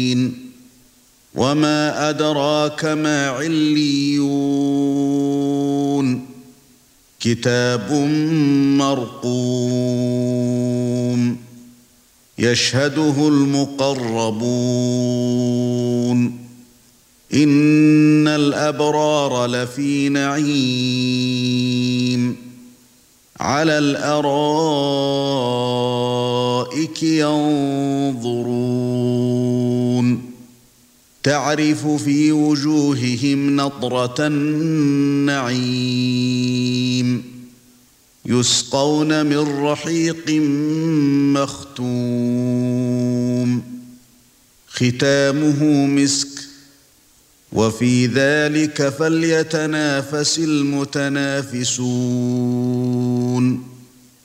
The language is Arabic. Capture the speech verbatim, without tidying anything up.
وما أدراك ما عليون كتاب مرقوم يشهده المقربون إن الأبرار لفي نعيم على الأرائك ينظرون تعرف في وجوههم نضرة النعيم يسقون من رحيق مختوم ختامه مسك وفي ذلك فليتنافس المتنافسون